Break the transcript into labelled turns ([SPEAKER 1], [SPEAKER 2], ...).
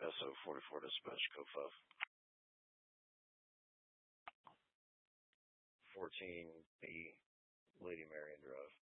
[SPEAKER 1] SO 44 dispatch, code 5. 14B, Lady Marion Drive.